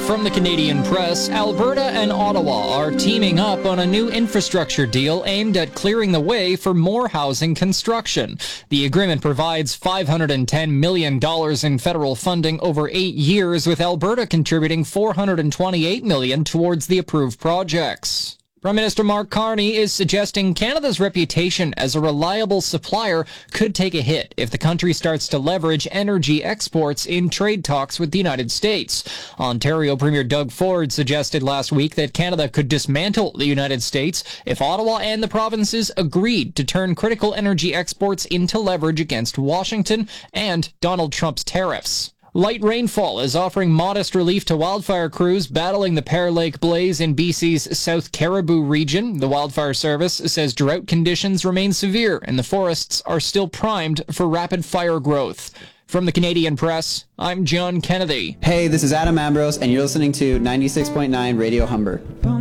From the Canadian Press, Alberta and Ottawa are teaming up on a new infrastructure deal aimed at clearing the way for more housing construction. The agreement provides $510 million in federal funding over 8 years, with Alberta contributing $428 million towards the approved projects. Prime Minister Mark Carney is suggesting Canada's reputation as a reliable supplier could take a hit if the country starts to leverage energy exports in trade talks with the United States. Ontario Premier Doug Ford suggested last week that Canada could dismantle the United States if Ottawa and the provinces agreed to turn critical energy exports into leverage against Washington and Donald Trump's tariffs. Light rainfall is offering modest relief to wildfire crews battling the Pear Lake blaze in BC's South Caribou region. The Wildfire Service says drought conditions remain severe and the forests are still primed for rapid fire growth. From the Canadian Press, I'm John Kennedy. Hey, this is Adam Ambrose, and you're listening to 96.9 Radio Humber.